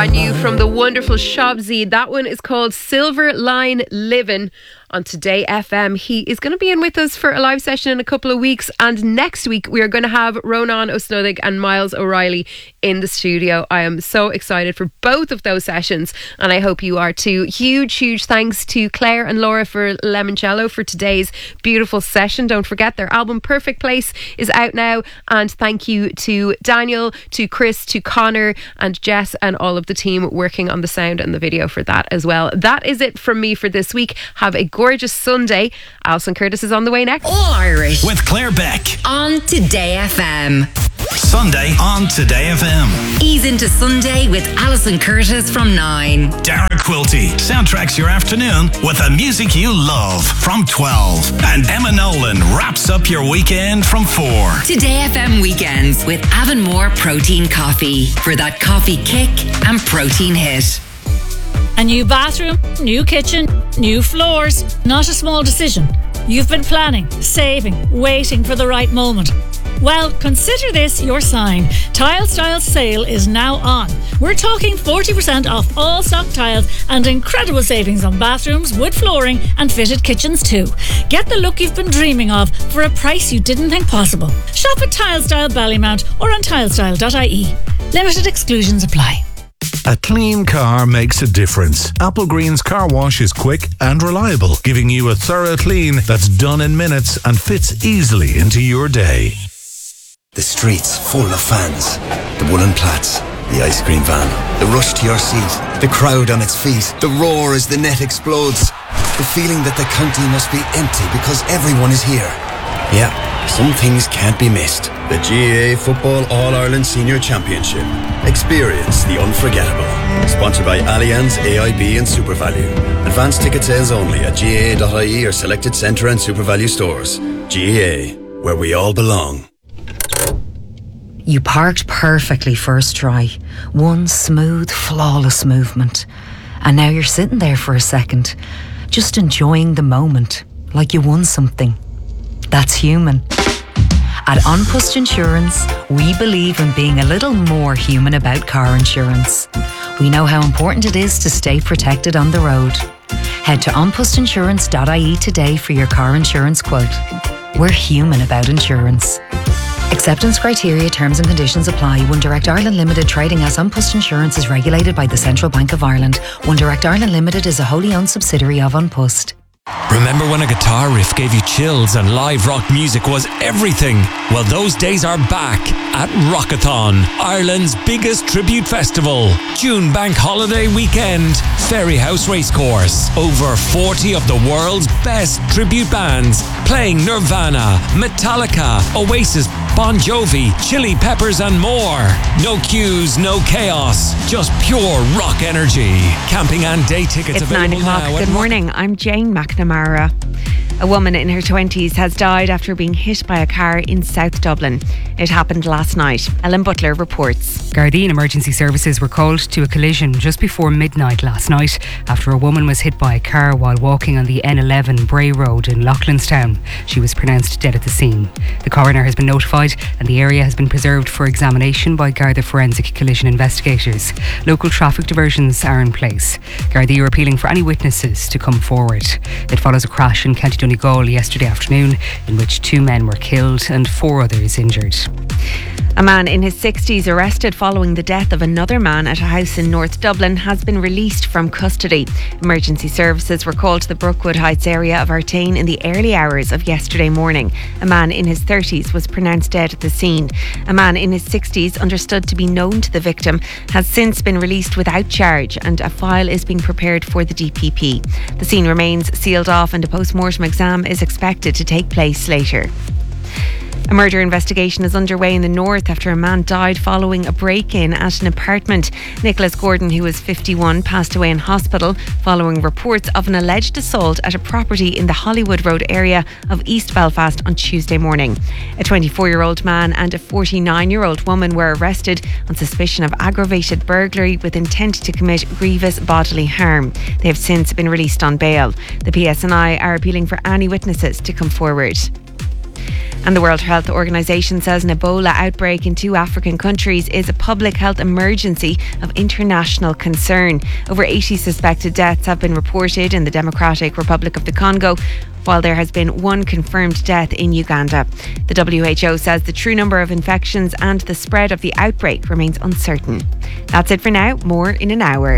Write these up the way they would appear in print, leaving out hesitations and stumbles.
brand new from the wonderful Shabzy. That one is called Silver Line Livin' on Today FM. He is going to be in with us for a live session in a couple of weeks, and next week we are going to have Ronan O'Snodig and Miles O'Reilly in the studio. I am so excited for both of those sessions, and I hope you are too. Huge thanks to Claire and Laura for Lemoncello for today's beautiful session. Don't forget their album Perfect Place is out now, and thank you to Daniel, to Chris, to Connor and Jess and all of the team working on the sound and the video for that as well. That is it from me for this week. Have a gorgeous Sunday. Alison Curtis is on the way next. All Irish with Claire Beck on Today FM. Sunday on Today FM. Ease into Sunday with Alison Curtis from 9. Dara Quilty soundtracks your afternoon with the music you love from 12. And Emma Nolan wraps up your weekend from 4. Today FM weekends with Avonmore Protein Coffee for that coffee kick and protein hit. A new bathroom, new kitchen, new floors. Not a small decision. You've been planning, saving, waiting for the right moment. Well, consider this your sign. Tile Style sale is now on. We're talking 40% off all stock tiles and incredible savings on bathrooms, wood flooring and fitted kitchens too. Get the look you've been dreaming of for a price you didn't think possible. Shop at Tile Style Ballymount or on tilestyle.ie. Limited exclusions apply. A clean car makes a difference. Applegreen's car wash is quick and reliable, giving you a thorough clean that's done in minutes and fits easily into your day. The streets full of fans. The woolen plats. The ice cream van. The rush to your seat. The crowd on its feet. The roar as the net explodes. The feeling that the county must be empty because everyone is here. Yeah, some things can't be missed. The GAA Football All-Ireland Senior Championship. Experience the unforgettable. Sponsored by Allianz, AIB and SuperValu. Advanced ticket sales only at GAA.ie or selected Centre and SuperValu stores. GAA, where we all belong. You parked perfectly first try. One smooth, flawless movement. And now you're sitting there for a second, just enjoying the moment, like you won something. That's human. At An Post Insurance, we believe in being a little more human about car insurance. We know how important it is to stay protected on the road. Head to onpostinsurance.ie today for your car insurance quote. We're human about insurance. Acceptance criteria, terms and conditions apply. One Direct Ireland Limited trading as An Post Insurance is regulated by the Central Bank of Ireland. One Direct Ireland Limited is a wholly owned subsidiary of An Post. Remember when a guitar riff gave you chills and live rock music was everything? Well, those days are back at Rockathon, Ireland's biggest tribute festival. June Bank Holiday weekend, Ferryhouse Racecourse. Over 40 of the world's best tribute bands playing Nirvana, Metallica, Oasis, Bon Jovi, Chili Peppers and more. No queues, no chaos, just pure rock energy. Camping and day tickets it's available 9 o'clock. now. Good morning. I'm Jane McNamara. A woman in her 20s has died after being hit by a car in South Dublin. It happened last night. Ellen Butler reports. Gardaí emergency services were called to a collision just before midnight last night after a woman was hit by a car while walking on the N11 Bray Road in Loughlinstown. She was pronounced dead at the scene. The coroner has been notified and the area has been preserved for examination by Garda Forensic Collision investigators. Local traffic diversions are in place. Gardaí are appealing for any witnesses to come forward. It follows a crash in County Donegal yesterday afternoon in which 2 men were killed and 4 others injured. A man in his 60s arrested following the death of another man at a house in North Dublin has been released from custody. Emergency services were called to the Brookwood Heights area of Artane in the early hours of yesterday morning. A man in his 30s was pronounced dead at the scene. A man in his 60s, understood to be known to the victim, has since been released without charge and a file is being prepared for the DPP. The scene remains sealed off and a post-mortem exam is expected to take place later. A murder investigation is underway in the north after a man died following a break-in at an apartment. Nicholas Gordon, who was 51, passed away in hospital following reports of an alleged assault at a property in the Hollywood Road area of East Belfast on Tuesday morning. A 24-year-old man and a 49-year-old woman were arrested on suspicion of aggravated burglary with intent to commit grievous bodily harm. They have since been released on bail. The PSNI are appealing for any witnesses to come forward. And the World Health Organization says an Ebola outbreak in 2 African countries is a public health emergency of international concern. Over 80 suspected deaths have been reported in the Democratic Republic of the Congo, while there has been 1 confirmed death in Uganda. The WHO says the true number of infections and the spread of the outbreak remains uncertain. That's it for now. More in an hour.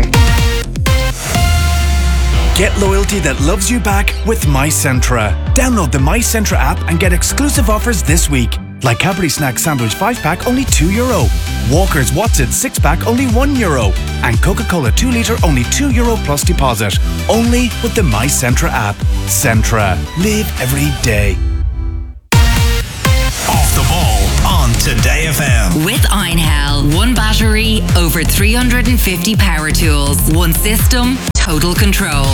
Get loyalty that loves you back with MyCentra. Download the MyCentra app and get exclusive offers this week. Like Cadbury Snack Sandwich 5-pack, only €2. Walker's Watson 6-pack, only €1. And Coca-Cola 2 litre, only €2 plus deposit. Only with the MyCentra app. Centra. Live every day. Off the ball on Today FM. With Einhell, 1 battery, over 350 power tools, 1 system, total control.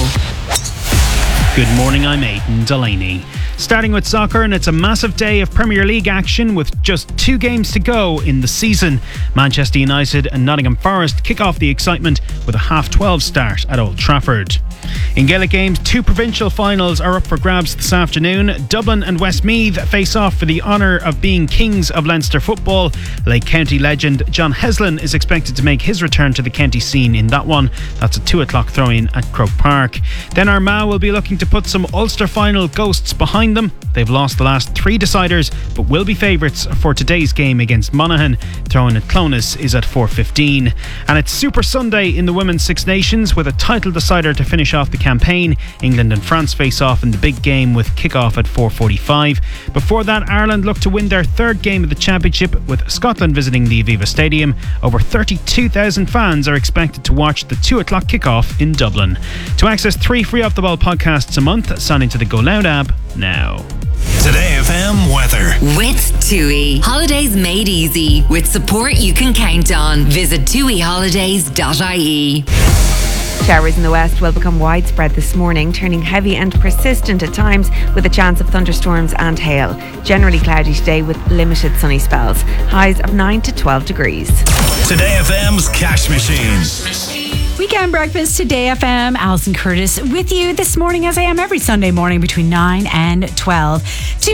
Good morning, I'm Aidan Delaney. Starting with soccer, and it's a massive day of Premier League action with just 2 games to go in the season. Manchester United and Nottingham Forest kick off the excitement with a 12:30 start at Old Trafford. In Gaelic games, 2 provincial finals are up for grabs this afternoon. Dublin and Westmeath face off for the honour of being kings of Leinster football. Lake County legend John Heslin is expected to make his return to the county scene in that one. That's a 2 o'clock throw-in at Croke Park. Then Armagh will be looking to put some Ulster final ghosts behind them. They've lost the last 3 deciders, but will be favourites for today's game against Monaghan. Throw-in at Clones is at 4:15. And it's Super Sunday in the Women's Six Nations with a title decider to finish off the campaign. England and France face off in the big game with kick-off at 4:45. Before that, Ireland look to win their 3rd game of the championship with Scotland visiting the Aviva Stadium. Over 32,000 fans are expected to watch the 2 o'clock kick-off in Dublin. To access 3 free Off the Ball podcasts a month, sign into the Go Loud app now. Today FM weather. With TUI. Holidays made easy. With support you can count on. Visit tuiholidays.ie. Showers in the west will become widespread this morning, turning heavy and persistent at times with a chance of thunderstorms and hail. Generally cloudy today with limited sunny spells. Highs of 9 to 12 degrees. Today FM's Cash Machine. Weekend breakfast Today FM. Alison Curtis with you this morning, as I am every Sunday morning between 9 and 12.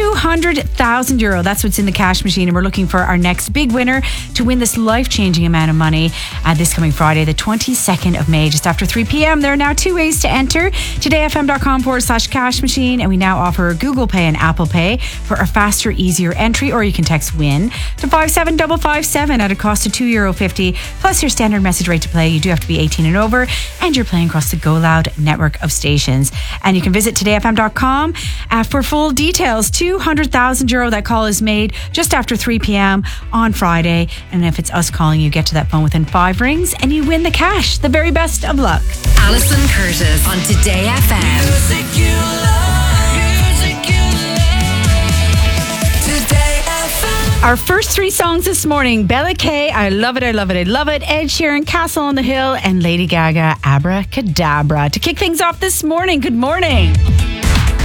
€200,000. That's what's in the cash machine, and we're looking for our next big winner to win this life-changing amount of money this coming Friday, the 22nd of May, just after 3 p.m. There are now 2 ways to enter. todayfm.com/cash machine, and we now offer Google Pay and Apple Pay for a faster, easier entry, or you can text WIN to 57557 at a cost of €2.50 plus your standard message rate to play. You do have to be 18 and over, and you're playing across the Go Loud network of stations. And you can visit todayfm.com for full details. €200,000. That call is made just after 3 p.m. on Friday, and if it's us calling, you get to that phone within 5 rings and you win the cash. The very best of luck. Alison Curtis on Today FM. Music you love. Music you love. Today FM. Our first 3 songs this morning: Bella K, I Love It, I Love It, I Love It; Ed Sheeran, Castle on the Hill; and Lady Gaga, Abracadabra. To kick things off this morning, good morning.